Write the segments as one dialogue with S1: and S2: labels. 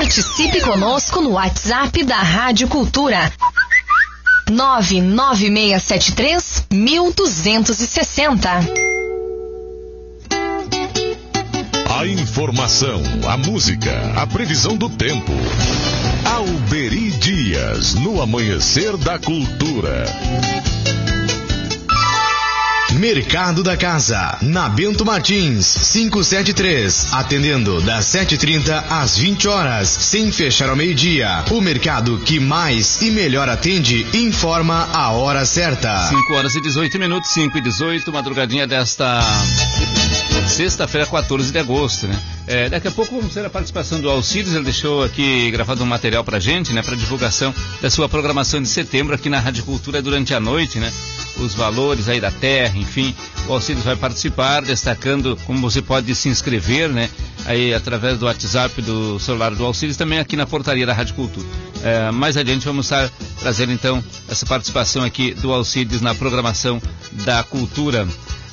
S1: Participe conosco no WhatsApp da Rádio Cultura. 99673-1260.
S2: A informação, a música, a previsão do tempo. Alberi Dias, no Amanhecer da Cultura.
S3: Mercado da Casa, na Bento Martins, 573, atendendo das 7h30 às 20 horas, sem fechar ao meio-dia. O mercado que mais e melhor atende informa a hora certa.
S4: 5h18, 5h18, madrugadinha desta sexta-feira, 14 de agosto, né? Daqui a pouco vamos ter a participação do Alcides. Ele deixou aqui gravado um material pra gente, né? Pra divulgação da sua programação de setembro aqui na Rádio Cultura durante a noite, né? Os valores aí da terra, enfim, o Alcides vai participar, destacando como você pode se inscrever, né? Aí através do WhatsApp do celular do Alcides, também aqui na portaria da Rádio Cultura. Mais adiante vamos estar trazendo então essa participação aqui do Alcides na programação da Cultura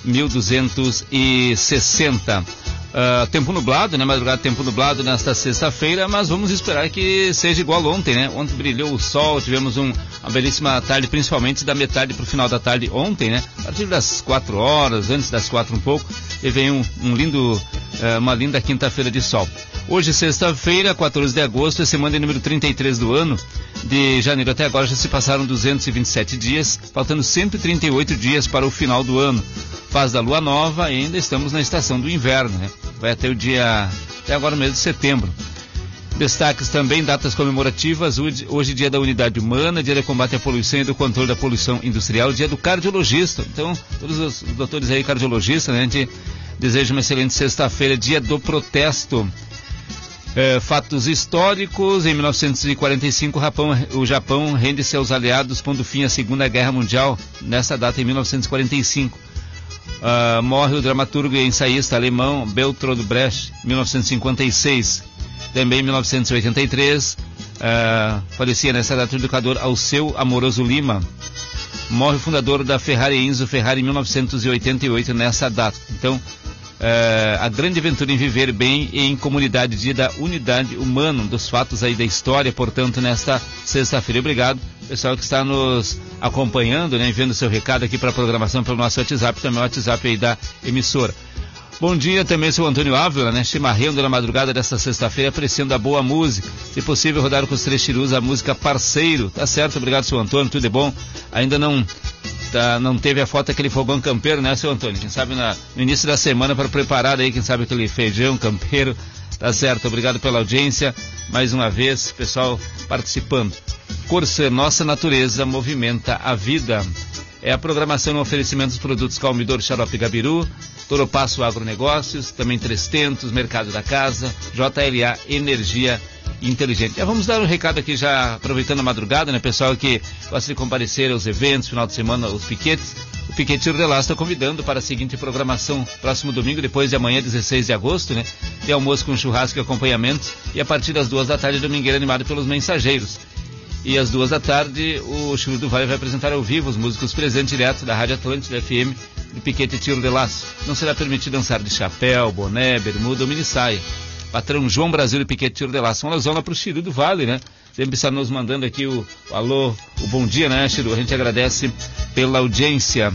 S4: 1260. Tempo nublado, né? Madrugada, tempo nublado nesta sexta-feira, mas vamos esperar que seja igual ontem, né? Ontem brilhou o sol, tivemos uma belíssima tarde, principalmente da metade para o final da tarde ontem, né? A partir das 4 horas, antes das 4 um pouco, e veio uma linda quinta-feira de sol. Hoje, sexta-feira, 14 de agosto, é semana de número 33 do ano. De janeiro até agora já se passaram 227 dias, faltando 138 dias para o final do ano. Fase da lua nova, ainda estamos na estação do inverno, né? Vai até até agora mês de setembro. Destaques também, datas comemorativas, hoje dia da unidade humana, dia de combate à poluição e do controle da poluição industrial, dia do cardiologista. Então, todos os doutores aí cardiologistas, né? A gente deseja uma excelente sexta-feira, dia do protesto. Fatos históricos, em 1945 o Japão rende-se aos aliados, pondo fim à Segunda Guerra Mundial, nessa data em 1945. Morre o dramaturgo e ensaísta alemão Bertolt Brecht, 1956. Também em 1983, falecia nessa data o educador Alceu Amoroso Lima. Morre o fundador da Ferrari, Enzo Ferrari, em 1988, nessa data. Então, a grande aventura em viver bem e em comunidade, dia da unidade humana, dos fatos aí da história, portanto, nesta sexta-feira. Obrigado, pessoal que está nos acompanhando, né, enviando seu recado aqui para a programação pelo nosso WhatsApp, também o WhatsApp aí da emissora. Bom dia também, seu Antônio Ávila, né, chimarrendo na madrugada desta sexta-feira, apreciando a boa música. Se possível, rodar com os Três Chirus a música Parceiro. Tá certo, obrigado, seu Antônio, tudo é bom. Ainda não teve a foto daquele fogão campeiro, né, seu Antônio? Quem sabe no início da semana para preparar aí, quem sabe aquele feijão campeiro. Tá certo, obrigado pela audiência. Mais uma vez, pessoal participando. Corsa, nossa natureza movimenta a vida. É a programação no oferecimento dos produtos Calmidor, Xarope Gabiru, Toropasso Agronegócios, também Trestentos, Mercado da Casa, JLA Energia Inteligente. Vamos dar um recado aqui já, aproveitando a madrugada, né, pessoal que gosta de comparecer aos eventos, final de semana, os piquetes. O Piquete Urdelá está convidando para a seguinte programação: próximo domingo, depois de amanhã, 16 de agosto, né, tem almoço com churrasco e acompanhamento, e a partir das 2 da tarde, domingueira animado pelos Mensageiros. E às 2 da tarde, o Chiru do Vale vai apresentar ao vivo os músicos presentes direto da Rádio Atlântida FM de Piquete Tiro de Laço. Não será permitido dançar de chapéu, boné, bermuda ou minissaia. Patrão João Brasil de Piquete Tiro de Laço. Uma alusão para o Chiru do Vale, né? Sempre está nos mandando aqui o alô, o bom dia, né, Chiru? A gente agradece pela audiência.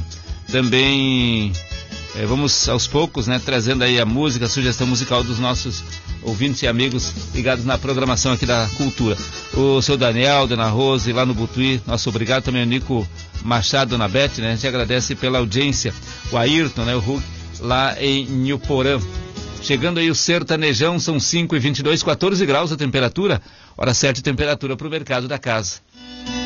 S4: Também vamos aos poucos, né, trazendo aí a música, a sugestão musical dos nossos ouvintes e amigos ligados na programação aqui da Cultura. O seu Daniel, Dona Rose, lá no Butuí, nosso obrigado. Também o Nico Machado, Dona Beth, né, a gente agradece pela audiência. O Ayrton, né, o Hulk, lá em Nhoporã. Chegando aí o sertanejão, são 5h22, 14 graus a temperatura, hora certa temperatura para o Mercado da Casa.